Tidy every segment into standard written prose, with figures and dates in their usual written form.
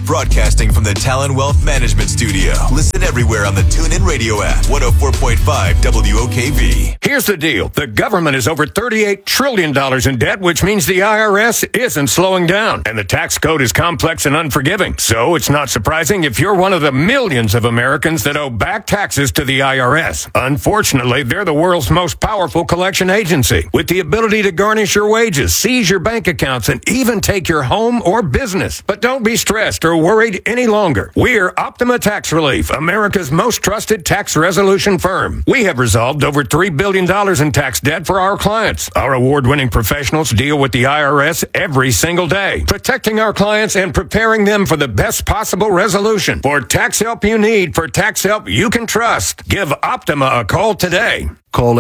broadcasting from the Talon Wealth Management Studio. Listen everywhere on the TuneIn Radio app. 104.5 WOKV. Here's the deal. The government is over $38 trillion in debt, which means the IRS isn't slowing down. And the tax code is complex and unforgiving. So it's not surprising if you're one of the millions of Americans that owe back taxes to the IRS. Unfortunately, they're the world's most powerful collection agency, with the ability to garnish your wages, seize your bank accounts, and even take your home or business. But don't be stressed or worried any longer. We're Optima Tax Relief, America's most trusted tax resolution firm. We have resolved over $3 billion in tax debt for our clients. Our award-winning professionals deal with the IRS every single day, protecting our clients and preparing them for the best possible resolution. For tax help you need, for tax help you can trust, give Optima a call today. Call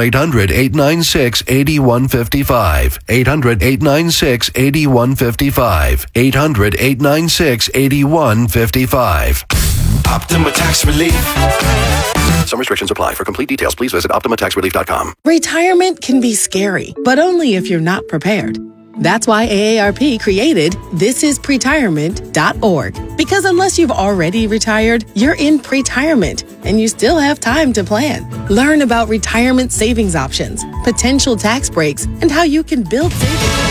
800-896-8155. 800-896-8155. 800-896-8155. Optima Tax Relief. Some restrictions apply. For complete details, please visit OptimaTaxRelief.com. Retirement can be scary, but only if you're not prepared. That's why AARP created thisispretirement.org. Because unless you've already retired, you're in pretirement and you still have time to plan. Learn about retirement savings options, potential tax breaks, and how you can build savings.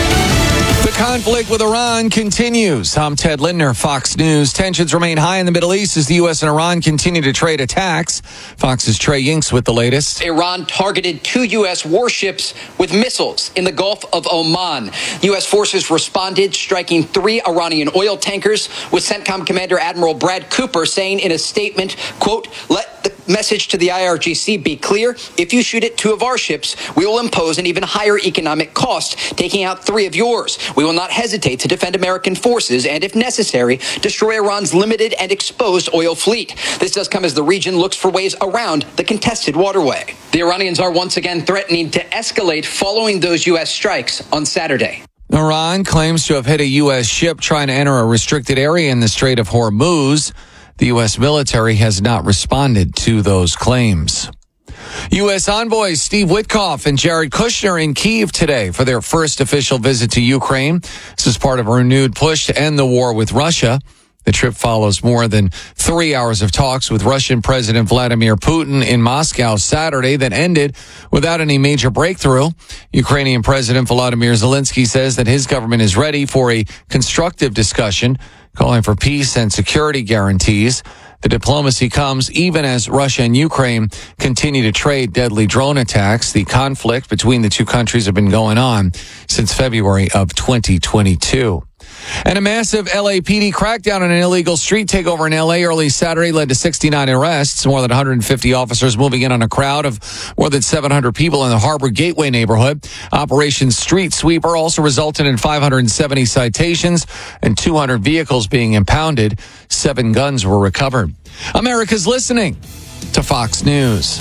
The conflict with Iran continues. I'm Ted Lindner, Fox News. Tensions remain high in the Middle East as the U.S. and Iran continue to trade attacks. Fox's Trey Yinks with the latest. Iran targeted 2 U.S. warships with missiles in the Gulf of Oman. U.S. forces responded, striking 3 Iranian oil tankers, with CENTCOM Commander Admiral Brad Cooper saying in a statement, quote, "Let the message to the IRGC be clear. If you shoot at 2 of our ships, we will impose an even higher economic cost, taking out 3 of yours. We will not hesitate to defend American forces and, if necessary, destroy Iran's limited and exposed oil fleet." This does come as the region looks for ways around the contested waterway. The Iranians are once again threatening to escalate following those U.S. strikes on Saturday. Iran claims to have hit a U.S. ship trying to enter a restricted area in the Strait of Hormuz. The U.S. military has not responded to those claims. U.S. envoys Steve Witkoff and Jared Kushner in Kyiv today for their first official visit to Ukraine. This is part of a renewed push to end the war with Russia. The trip follows more than 3 hours of talks with Russian President Vladimir Putin in Moscow Saturday that ended without any major breakthrough. Ukrainian President Volodymyr Zelensky says that his government is ready for a constructive discussion, calling for peace and security guarantees. The diplomacy comes even as Russia and Ukraine continue to trade deadly drone attacks. The conflict between the two countries have been going on since February of 2022. And a massive LAPD crackdown on an illegal street takeover in LA early Saturday led to 69 arrests. More than 150 officers moving in on a crowd of more than 700 people in the Harbor Gateway neighborhood. Operation Street Sweeper also resulted in 570 citations and 200 vehicles being impounded. 7 guns were recovered. America's listening to Fox News.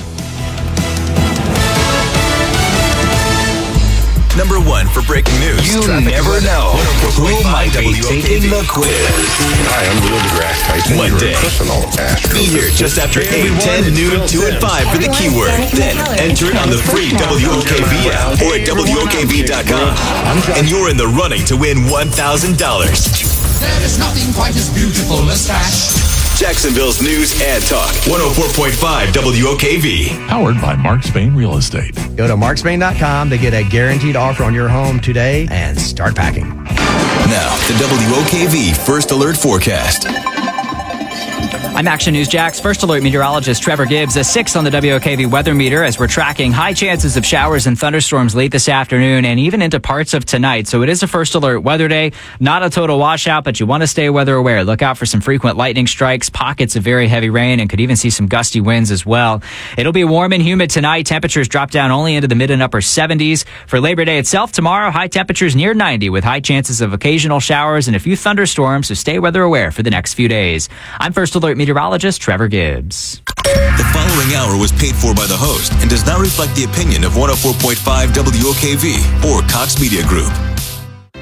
Number 1 for breaking news. You never know who might be taking the quiz. Hi, I'm Neil deGrasse Tyson. Monday. Personal Be here just after 8, 10, noon, 2, and 5 for the keyword. Then enter it on the free WOKV app or at WOKV.com. And you're in the running to win $1,000. There is nothing quite as beautiful as cash. Jacksonville's news and talk. 104.5 WOKV. Powered by Mark Spain Real Estate. Go to markspain.com to get a guaranteed offer on your home today and start packing. Now, the WOKV First Alert Forecast. I'm Action News Jax First Alert meteorologist Trevor Gibbs. A 6 on the WOKV weather meter as we're tracking high chances of showers and thunderstorms late this afternoon and even into parts of tonight. So it is a First Alert weather day. Not a total washout, but you want to stay weather aware. Look out for some frequent lightning strikes, pockets of very heavy rain, and could even see some gusty winds as well. It'll be warm and humid tonight. Temperatures drop down only into the mid and upper 70s. For Labor Day itself tomorrow, high temperatures near 90 with high chances of occasional showers and a few thunderstorms. So stay weather aware for the next few days. I'm First Alert meteorologist Trevor Gibbs. The following hour was paid for by the host and does not reflect the opinion of 104.5 WOKV or Cox Media Group.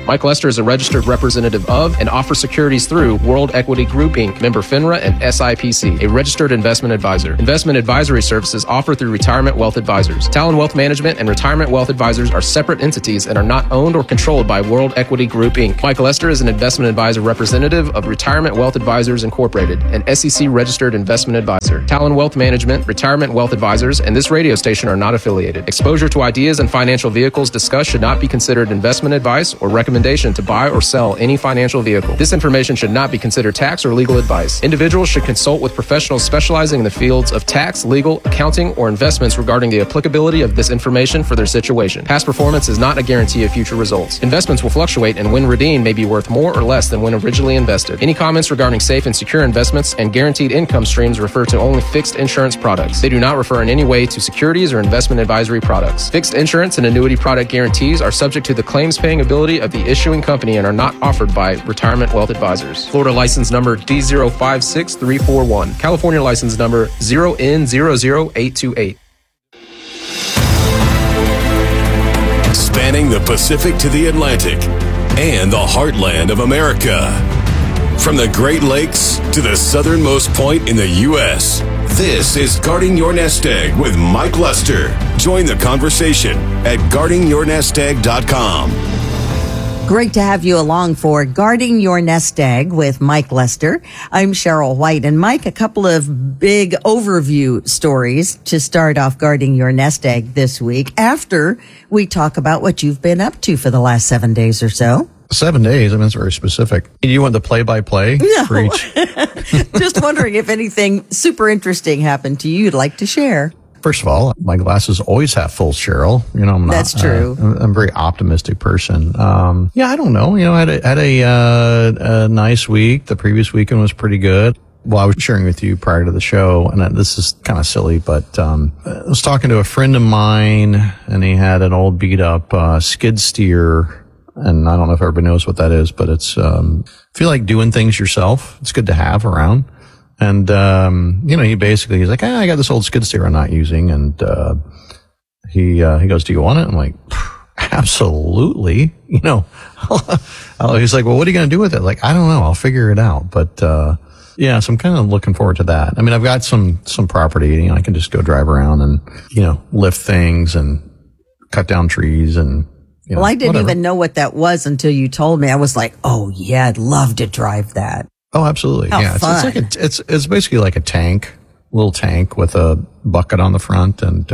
Mike Lester is a registered representative of and offers securities through World Equity Group, Inc., member FINRA and SIPC, a registered investment advisor. Investment advisory services offered through Retirement Wealth Advisors. Talon Wealth Management and Retirement Wealth Advisors are separate entities and are not owned or controlled by World Equity Group, Inc. Mike Lester is an investment advisor representative of Retirement Wealth Advisors Incorporated, an SEC registered investment advisor. Talon Wealth Management, Retirement Wealth Advisors, and this radio station are not affiliated. Exposure to ideas and financial vehicles discussed should not be considered investment advice or recommendation to buy or sell any financial vehicle. This information should not be considered tax or legal advice. Individuals should consult with professionals specializing in the fields of tax, legal, accounting, or investments regarding the applicability of this information for their situation. Past performance is not a guarantee of future results. Investments will fluctuate and when redeemed may be worth more or less than when originally invested. Any comments regarding safe and secure investments and guaranteed income streams refer to only fixed insurance products. They do not refer in any way to securities or investment advisory products. Fixed insurance and annuity product guarantees are subject to the claims paying ability of the issuing company and are not offered by Retirement Wealth Advisors. Florida license number D056341. California license number 0N00828. Spanning the Pacific to the Atlantic and the heartland of America. From the Great Lakes to the southernmost point in the U.S., this is Guarding Your Nest Egg with Mike Lester. Join the conversation at guardingyournestegg.com. Great to have you along for Guarding Your Nest Egg with Mike Lester. I'm Cheryl White. And Mike, a couple of big overview stories to start off Guarding Your Nest Egg this week after we talk about what you've been up to for the last 7 days or so. 7 days? I mean, it's very specific. You want the play-by-play? No. For each? Just wondering if anything super interesting happened to you you'd like to share. First of all, my glasses always half full, Cheryl. You know, I'm not. That's true. I'm a very optimistic person. Yeah, I don't know. You know, I had a nice week. The previous weekend was pretty good. Well, I was sharing with you prior to the show, and this is kind of silly, but I was talking to a friend of mine, and he had an old beat-up skid steer. And I don't know if everybody knows what that is, but it's, if you like doing things yourself, it's good to have around. And, you know, he's like, I got this old skid steer I'm not using. And, he goes, do you want it? I'm like, absolutely. You know, he's like, well, what are you going to do with it? Like, I don't know. I'll figure it out. But, yeah, so I'm kind of looking forward to that. I mean, I've got some property, you know, I can just go drive around and, you know, lift things and cut down trees and, you know, well, I didn't whatever. even know what that was until you told me. I was like, oh yeah, I'd love to drive that. Oh, absolutely. How yeah. fun. It's basically like a tank, little tank with a bucket on the front and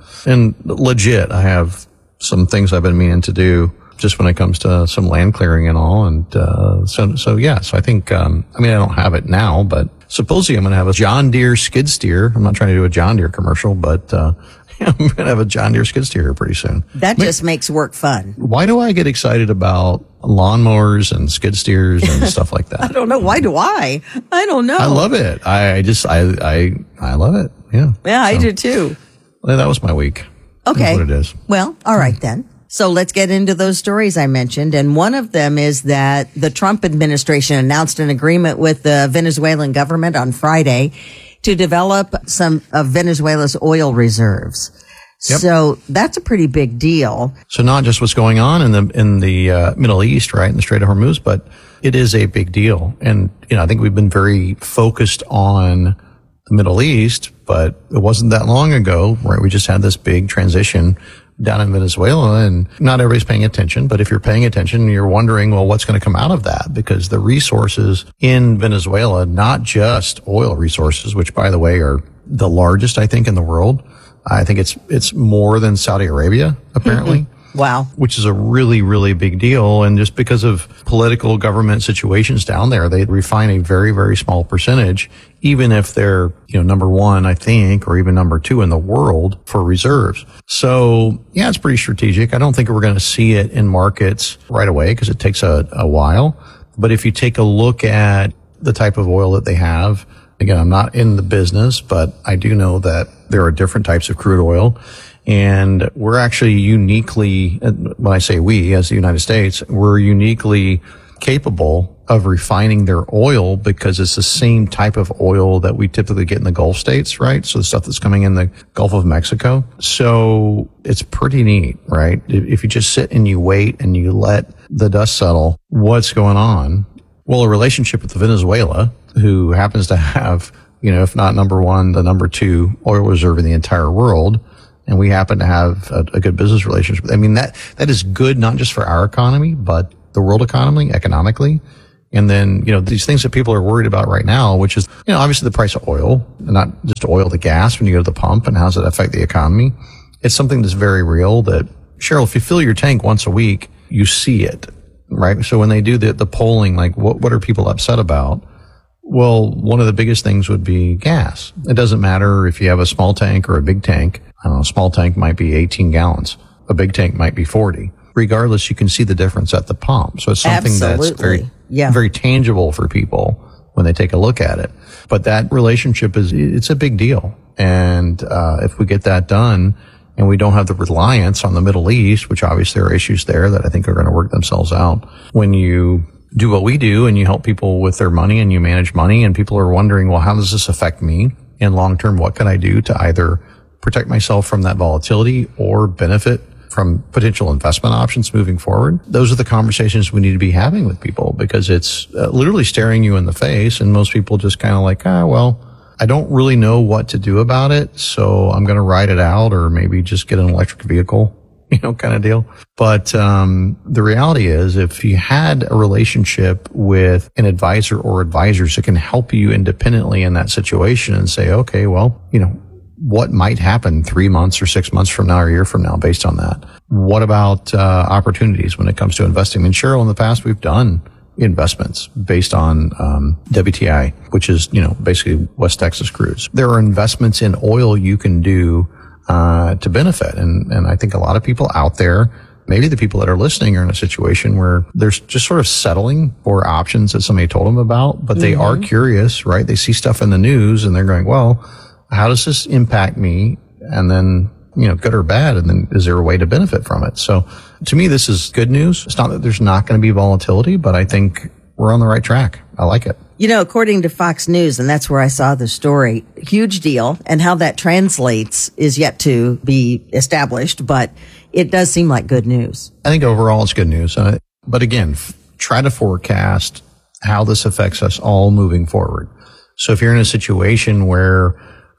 legit. I have some things I've been meaning to do just when it comes to some land clearing and all. And, so I think, I mean, I don't have it now, but supposedly I'm going to have a John Deere skid steer. I'm not trying to do a John Deere commercial, but, I'm going to have a John Deere skid steer here pretty soon. That just makes work fun. Why do I get excited about lawnmowers and skid steers and stuff like that? I don't know. Why do I? I don't know. I love it. I love it. Yeah. Yeah, I do too. Well, that was my week. Okay. That's what it is. Well, all right then. So let's get into those stories I mentioned. And one of them is that the Trump administration announced an agreement with the Venezuelan government on Friday to develop some of Venezuela's oil reserves. Yep. So that's a pretty big deal. So not just what's going on in the Middle East, right, in the Strait of Hormuz, but it is a big deal. And, you know, I think we've been very focused on the Middle East, but it wasn't that long ago, right? We just had this big transition down in Venezuela, and not everybody's paying attention, but if you're paying attention, you're wondering, well, what's going to come out of that? Because the resources in Venezuela, not just oil resources, which by the way are the largest, I think, in the world. I think it's more than Saudi Arabia, apparently. Mm-hmm. Wow. Which is a really, really big deal. And just because of political government situations down there, they refine a very, very small percentage, even if they're, you know, number one, I think, or even number two in the world for reserves. So yeah, it's pretty strategic. I don't think we're going to see it in markets right away because it takes a while. But if you take a look at the type of oil that they have, again, I'm not in the business, but I do know that there are different types of crude oil. And we're actually uniquely, when I say we as the United States, we're uniquely capable of refining their oil because it's the same type of oil that we typically get in the Gulf states, right? So the stuff that's coming in the Gulf of Mexico. So it's pretty neat, right? If you just sit and you wait and you let the dust settle, what's going on? Well, a relationship with Venezuela, who happens to have, if not number one, the number 2 oil reserve in the entire world. And we happen to have a good business relationship. I mean, that is good, not just for our economy, but the world economy, economically. And then, these things that people are worried about right now, which is, obviously the price of oil, and not just oil, the gas when you go to the pump, and how does it affect the economy? It's something that's very real that, Cheryl, if you fill your tank once a week, you see it, right? So when they do the polling, like what are people upset about? Well, one of the biggest things would be gas. It doesn't matter if you have a small tank or a big tank. I don't know, a small tank might be 18 gallons. A big tank might be 40. Regardless, you can see the difference at the pump. So it's something that's very tangible for people when they take a look at it. But that relationship it's a big deal. And if we get that done and we don't have the reliance on the Middle East, which obviously there are issues there that I think are going to work themselves out, when you do what we do and you help people with their money and you manage money and people are wondering, well, how does this affect me? And long term, what can I do to either protect myself from that volatility or benefit from potential investment options moving forward? Those are the conversations we need to be having with people because it's literally staring you in the face. And most people just kind of like, well, I don't really know what to do about it. So I'm going to ride it out or maybe just get an electric vehicle, kind of deal. But the reality is if you had a relationship with an advisor or advisors that can help you independently in that situation and say, okay, well, what might happen 3 months or 6 months from now or a year from now based on that? What about opportunities when it comes to investing? I mean, Cheryl, in the past, we've done investments based on WTI, which is, basically West Texas crudes. There are investments in oil you can do to benefit. And I think a lot of people out there, maybe the people that are listening are in a situation where they're just sort of settling for options that somebody told them about, but they are curious, right? They see stuff in the news and they're going, well, how does this impact me? And then, good or bad. And then is there a way to benefit from it? So to me, this is good news. It's not that there's not going to be volatility, but I think we're on the right track. I like it. According to Fox News, and that's where I saw the story, huge deal. And how that translates is yet to be established, but it does seem like good news. I think overall it's good news. But again, try to forecast how this affects us all moving forward. So if you're in a situation where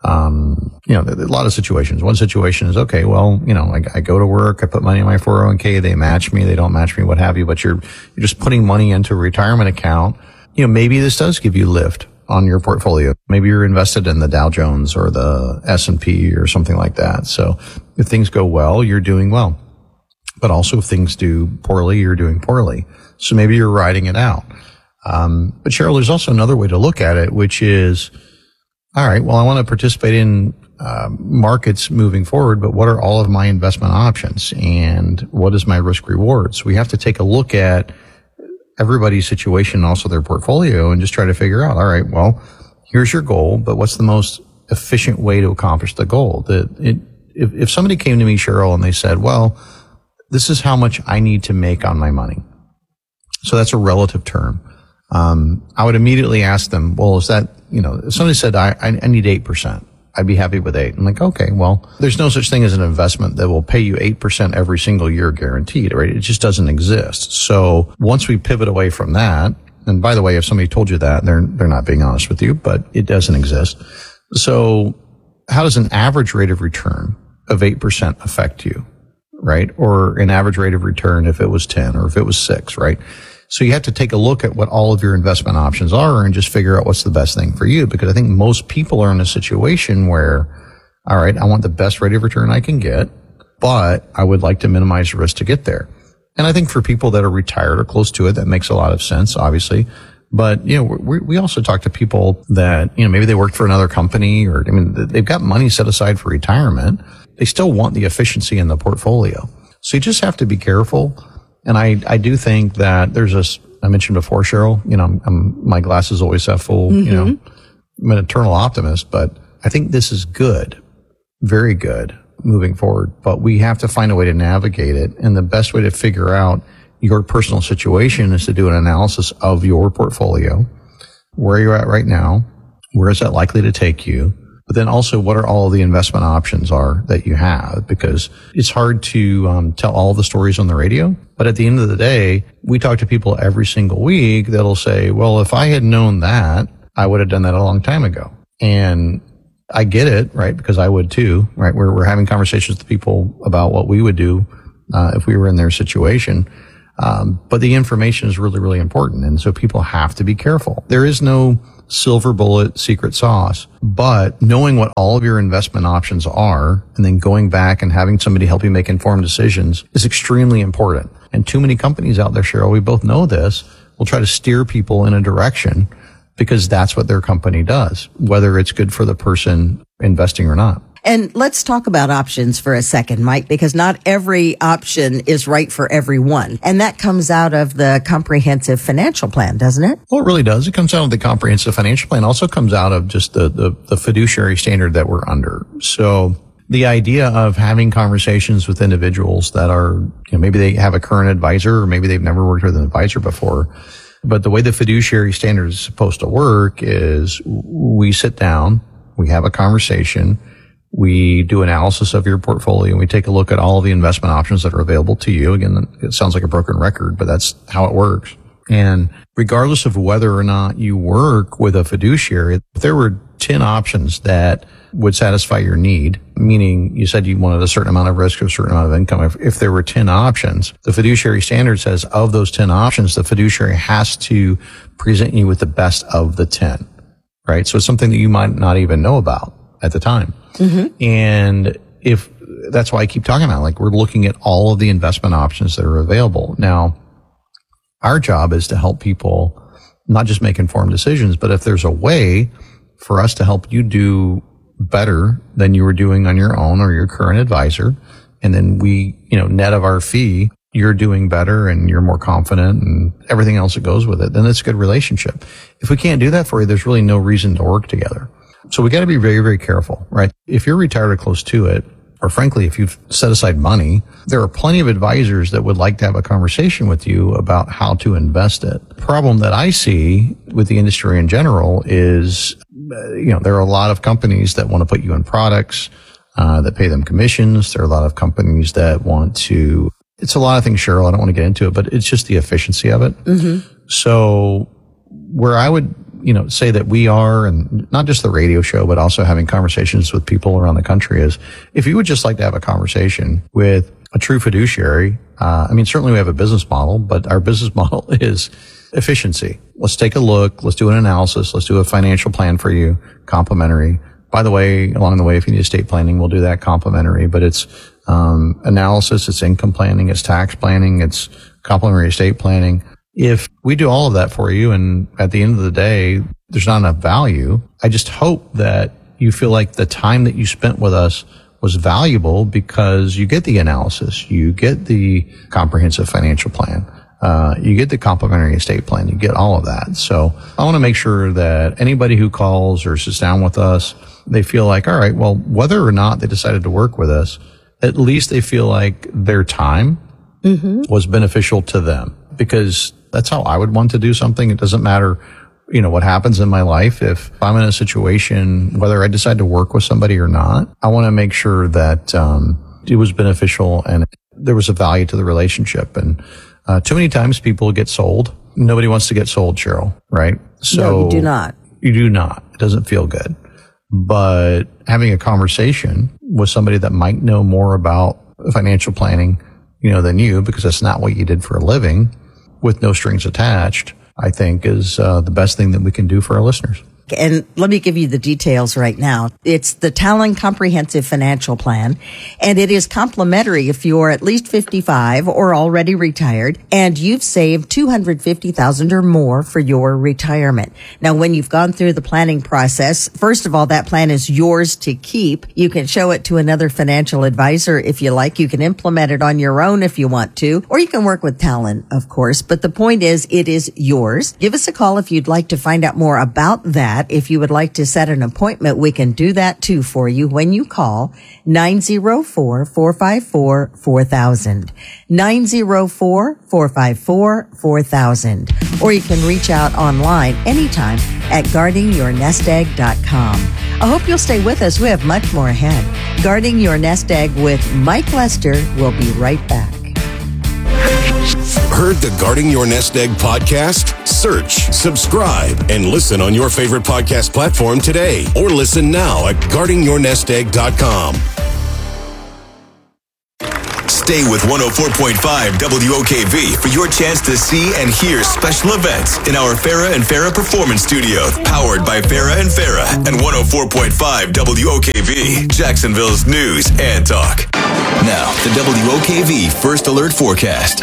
a lot of situations. One situation is, okay, well, I go to work, I put money in my 401k, they match me, they don't match me, what have you, but you're just putting money into a retirement account. Maybe this does give you lift on your portfolio. Maybe you're invested in the Dow Jones or the S&P or something like that. So if things go well, you're doing well. But also if things do poorly, you're doing poorly. So maybe you're riding it out. But Cheryl, there's also another way to look at it, which is, all right, well, I want to participate in markets moving forward, but what are all of my investment options and what is my risk reward? So we have to take a look at everybody's situation and also their portfolio and just try to figure out, all right, well, here's your goal, but what's the most efficient way to accomplish the goal? If somebody came to me, Cheryl, and they said, well, this is how much I need to make on my money. So that's a relative term. I would immediately ask them, well, is that, if somebody said, I need 8%, I'd be happy with 8. I'm like, okay, well, there's no such thing as an investment that will pay you 8% every single year guaranteed, right? It just doesn't exist. So once we pivot away from that, and by the way, if somebody told you that, they're not being honest with you, but it doesn't exist. So how does an average rate of return of 8% affect you, right? Or an average rate of return if it was 10 or if it was 6, right? So you have to take a look at what all of your investment options are and just figure out what's the best thing for you. Because I think most people are in a situation where, all right, I want the best rate of return I can get, but I would like to minimize the risk to get there. And I think for people that are retired or close to it, that makes a lot of sense, obviously. But, we also talk to people that, maybe they worked for another company or, they've got money set aside for retirement. They still want the efficiency in the portfolio. So you just have to be careful. And I do think that I mentioned before, Cheryl, my glass is always half full, I'm an eternal optimist, but I think this is good, very good moving forward, but we have to find a way to navigate it. And the best way to figure out, your personal situation is to do an analysis of your portfolio, where you're at right now, where is that likely to take you, but then also what are all the investment options are that you have, because it's hard to tell all the stories on the radio. But at the end of the day, we talk to people every single week that'll say, well, if I had known that, I would have done that a long time ago. And I get it, right? Because I would too, right? We're having conversations with people about what we would do if we were in their situation. But the information is really, really important. And so people have to be careful. There is no silver bullet secret sauce, but knowing what all of your investment options are and then going back and having somebody help you make informed decisions is extremely important. And too many companies out there, Cheryl, we both know this, will try to steer people in a direction because that's what their company does, whether it's good for the person investing or not. And let's talk about options for a second, Mike, because not every option is right for everyone. And that comes out of the comprehensive financial plan, doesn't it? Well, it really does. It comes out of the comprehensive financial plan. Also comes out of just the fiduciary standard that we're under. So the idea of having conversations with individuals that are, maybe they have a current advisor or maybe they've never worked with an advisor before. But the way the fiduciary standard is supposed to work is we sit down, we have a conversation, we do analysis of your portfolio, and we take a look at all of the investment options that are available to you. Again, it sounds like a broken record, but that's how it works. And regardless of whether or not you work with a fiduciary, if there were 10 options that would satisfy your need, meaning you said you wanted a certain amount of risk or a certain amount of income. If there were 10 options, the fiduciary standard says of those 10 options, the fiduciary has to present you with the best of the 10, right? So it's something that you might not even know about at the time. Mm-hmm. And if that's why I keep talking about, like, we're looking at all of the investment options that are available. Now, our job is to help people not just make informed decisions, but if there's a way for us to help you do better than you were doing on your own or your current advisor, and then we, net of our fee, you're doing better and you're more confident and everything else that goes with it, then it's a good relationship. If we can't do that for you, there's really no reason to work together. So we got to be very, very careful, right? If you're retired or close to it, or frankly, if you've set aside money, there are plenty of advisors that would like to have a conversation with you about how to invest it. The problem that I see with the industry in general is, there are a lot of companies that want to put you in products, that pay them commissions. There are a lot of companies that want to, it's a lot of things, Cheryl. I don't want to get into it, but it's just the efficiency of it. Mm-hmm. So where I would, say that we are, and not just the radio show, but also having conversations with people around the country, is if you would just like to have a conversation with a true fiduciary, certainly we have a business model, but our business model is efficiency. Let's take a look. Let's do an analysis. Let's do a financial plan for you, complimentary. By the way, along the way, if you need estate planning, we'll do that complimentary, but it's analysis, it's income planning, it's tax planning, it's complimentary estate planning. If we do all of that for you and at the end of the day, there's not enough value, I just hope that you feel like the time that you spent with us was valuable because you get the analysis, you get the comprehensive financial plan, you get the complimentary estate plan, you get all of that. So I want to make sure that anybody who calls or sits down with us, they feel like, all right, well, whether or not they decided to work with us, at least they feel like their time was beneficial to them, because that's how I would want to do something. It doesn't matter, what happens in my life. If I'm in a situation, whether I decide to work with somebody or not, I want to make sure that it was beneficial and there was a value to the relationship. And too many times people get sold. Nobody wants to get sold, Cheryl, right? So no, you do not. You do not. It doesn't feel good. But having a conversation with somebody that might know more about financial planning, than you, because that's not what you did for a living, with no strings attached, I think is the best thing that we can do for our listeners. And let me give you the details right now. It's the Talon Comprehensive Financial Plan, and it is complimentary if you're at least 55 or already retired, and you've saved $250,000 or more for your retirement. Now, when you've gone through the planning process, first of all, that plan is yours to keep. You can show it to another financial advisor if you like. You can implement it on your own if you want to, or you can work with Talon, of course. But the point is, it is yours. Give us a call if you'd like to find out more about that. that. If you would like to set an appointment, we can do that too for you when you call 904-454-4000. 904-454-4000. Or you can reach out online anytime at guardingyournestegg.com. I hope you'll stay with us. We have much more ahead. Guarding Your Nest Egg with Mike Lester. We'll be right back. Heard the Guarding Your Nest Egg podcast? Search, subscribe, and listen on your favorite podcast platform today. Or listen now at guardingyournestegg.com. Stay with 104.5 WOKV for your chance to see and hear special events in our Farah and Farah Performance Studio, powered by Farah and Farah and 104.5 WOKV, Jacksonville's news and talk. Now, the WOKV First Alert Forecast.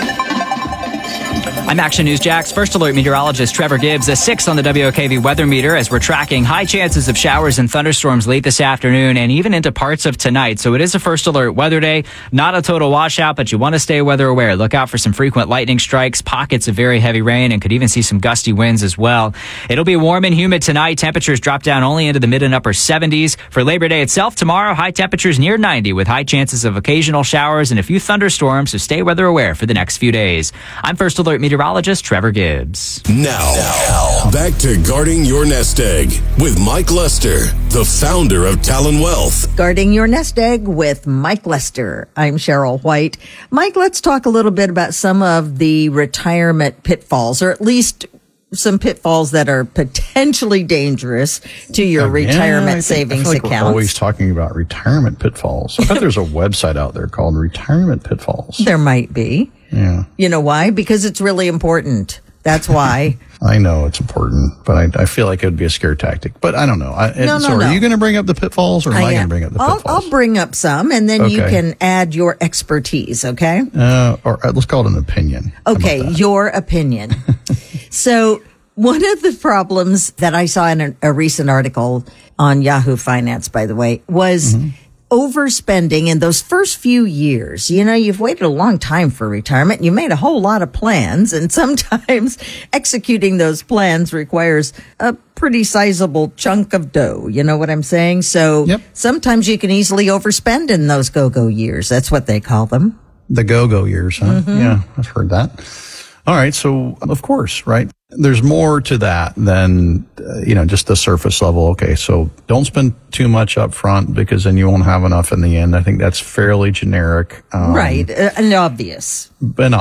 I'm Action News Jax First Alert meteorologist Trevor Gibbs. A 6 on the WOKV weather meter as we're tracking high chances of showers and thunderstorms late this afternoon and even into parts of tonight. So it is a First Alert weather day. Not a total washout, but you want to stay weather aware. Look out for some frequent lightning strikes, pockets of very heavy rain, and could even see some gusty winds as well. It'll be warm and humid tonight. Temperatures drop down only into the mid and upper 70s. For Labor Day itself tomorrow, high temperatures near 90 with high chances of occasional showers and a few thunderstorms. So stay weather aware for the next few days. I'm First Alert meteorologist Trevor Gibbs. Now, back to Guarding Your Nest Egg with Mike Lester, the founder of Talon Wealth. Guarding Your Nest Egg with Mike Lester. I'm Cheryl White. Mike, let's talk a little bit about some of the retirement pitfalls, or at least some pitfalls that are potentially dangerous to your retirement savings I feel like accounts. We're always talking about retirement pitfalls. I bet there's a website out there called Retirement Pitfalls. There might be. Yeah. You know why? Because it's really important. That's why. I know it's important, but I feel like it would be a scare tactic. But I don't know. No. Are you going to bring up the pitfalls, or am I going to bring up the pitfalls? I'll bring up some, and then you can add your expertise, okay? Or let's call it an opinion. Okay, your opinion. So one of the problems that I saw in a recent article on Yahoo Finance, by the way, was overspending in those first few years. You know, you've waited a long time for retirement. You made a whole lot of plans, and sometimes executing those plans requires a pretty sizable chunk of dough. You know what I'm saying? So sometimes you can easily overspend in those go-go years. That's what they call them. The go-go years, huh? Yeah, I've heard that. All right. So, of course, right? There's more to that than, just the surface level. Okay. So don't spend too much up front because then you won't have enough in the end. I think that's fairly generic. Right. And obvious. But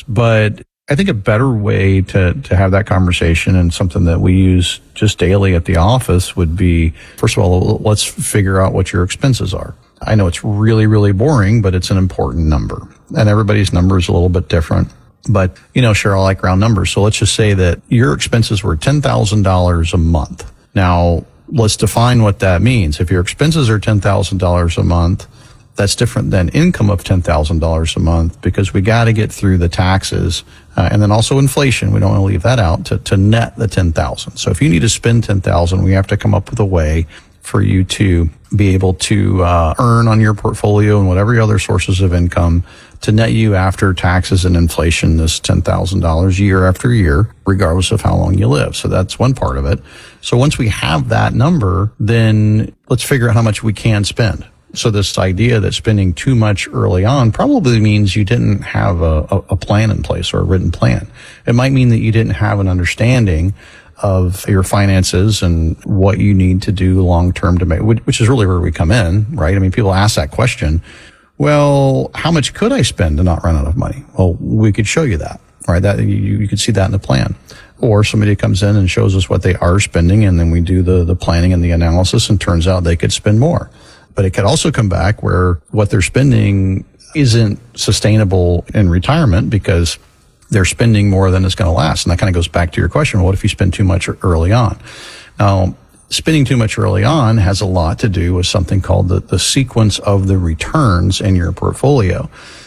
I think a better way to have that conversation, and something that we use just daily at the office, would be, first of all, let's figure out what your expenses are. I know it's really, really boring, but it's an important number, and everybody's number is a little bit different. But, Cheryl, I like round numbers. So let's just say that your expenses were $10,000 a month. Now, let's define what that means. If your expenses are $10,000 a month, that's different than income of $10,000 a month, because we got to get through the taxes and then also inflation. We don't want to leave that out to net the $10,000. So if you need to spend $10,000, we have to come up with a way for you to be able to earn on your portfolio and whatever your other sources of income to net you after taxes and inflation this $10,000 year after year, regardless of how long you live. So that's one part of it. So once we have that number, then let's figure out how much we can spend. So this idea that spending too much early on probably means you didn't have a plan in place, or a written plan. It might mean that you didn't have an understanding of your finances and what you need to do long term to make, which is really where we come in, right? I mean, people ask that question. Well, how much could I spend to not run out of money? Well, we could show you that, right? That you could see that in the plan. Or somebody comes in and shows us what they are spending, and then we do the planning and the analysis, and turns out they could spend more. But it could also come back where what they're spending isn't sustainable in retirement because they're spending more than it's going to last. And that kind of goes back to your question. What if you spend too much early on? Now, spending too much early on has a lot to do with something called the sequence of the returns in your portfolio.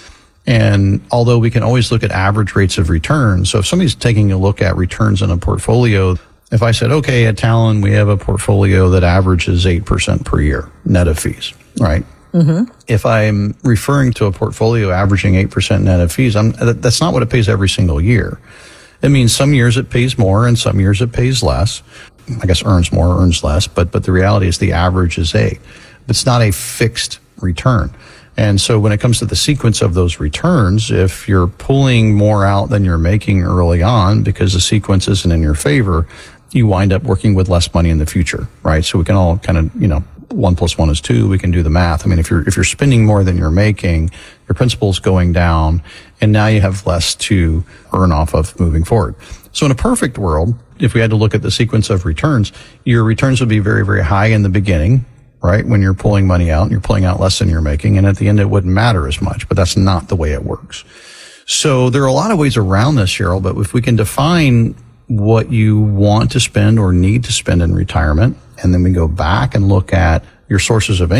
And although we can always look at average rates of return, so if somebody's taking a look at returns in a portfolio, if I said, okay, at Talon, we have a portfolio that averages 8% per year, net of fees, right? Mm-hmm. If I'm referring to a portfolio averaging 8% net of fees, that's not what it pays every single year. It means some years it pays more and some years it pays less. I guess, earns more, earns less, but the reality is the average is A. It's not a fixed return. And so when it comes to the sequence of those returns, if you're pulling more out than you're making early on because the sequence isn't in your favor, you wind up working with less money in the future, right? So we can all kind of, 1 + 1 is 2. We can do the math. I mean, if you're spending more than you're making, your principal's going down, and now you have less to earn off of moving forward. So in a perfect world, if we had to look at the sequence of returns, your returns would be very, very high in the beginning, right? When you're pulling money out and you're pulling out less than you're making. And at the end, it wouldn't matter as much, but that's not the way it works. So there are a lot of ways around this, Cheryl, but if we can define what you want to spend or need to spend in retirement, and then we go back and look at your sources of income,